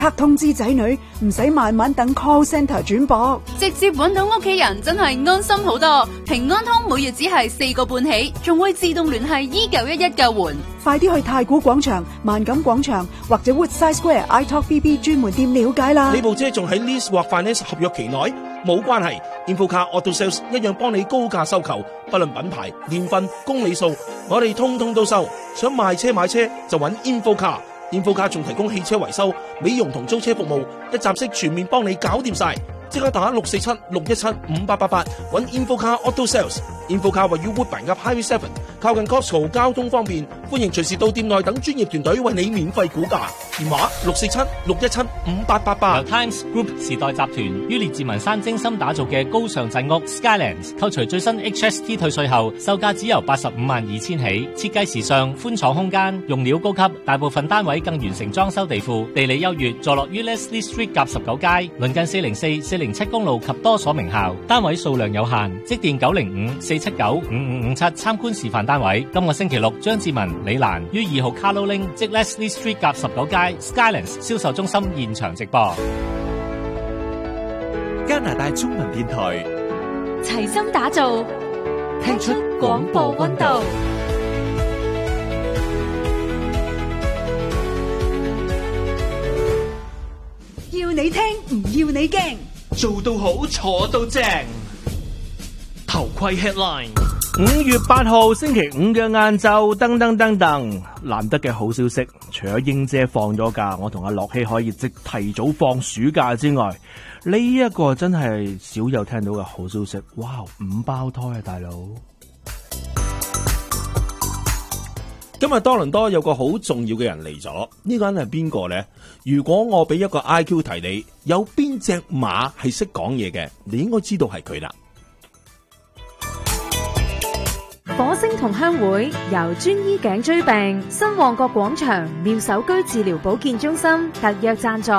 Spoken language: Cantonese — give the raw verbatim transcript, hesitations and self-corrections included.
刻通知仔女，唔使慢慢等 call centre 轉駁， 直接揾到屋企人真係安心好多。平安通每月只係四個半起，仲會自動聯繫 E 九一一救援。 快啲去太古廣場、萬錦廣場或者 Woodside Square iTalk B B 專門店了解啦。 呢部車仲喺 lease 或 finance 合約期內，冇關係。InfoCar Auto Sales 一樣幫你高價收購，不論品牌、年份、公里數，我哋通通都收。想賣車買車就揾 InfoCar。InfoCar 仲提供汽車維修、美容同租車服務，一站式全面幫你搞掂晒。即刻打六四七六一七五八八八揾 InfoCar Auto Sales。InfoCar 位於 Woodbine 及 Highway Seven， 靠近 Costco， 交通方便，歡迎隨時到店內等專業團隊為你免費估價。電話六四七六一七五八八八。 由 Times Group 時代集團於列治文山精心打造嘅高尚鎮屋 Skylands， 扣除最新 H S T 退稅後，售價只由八十五萬二千起。設計時尚，寬敞空間，用料高級，大部分單位更完成裝修地庫，地理優越，坐落於 Leslie Street 甲十九街，鄰近四零四、四零七公路及多所名校，單位數量有限，即電九零五四七九五五五七參觀示範單位。今個星期六，張志文、李蘭於二號 Carlo Link 即 Leslie Street 甲十九街 Skylands 銷售中心現場直播。 加拿大中文電台齊心打造，聽出廣播溫度。 要你聽，唔要你驚， 做到好，坐到正。頭盔 headline。 五月八號星期五嘅晏晝，噔噔噔噔，難得嘅好消息，除咗英姐放咗假，我同阿樂希可以即提早放暑假之外，呢一個真係少有聽到嘅好消息。哇，五胞胎啊，大佬！ 今日多倫多有個好重要嘅人嚟咗，呢個人係邊個呢？如果我俾一個 I Q 題你，有邊隻馬係識講嘢嘅，你應該知道係佢啦。 火星同鄉會由專醫頸椎病新旺角廣場妙手居治療保健中心特約贊助。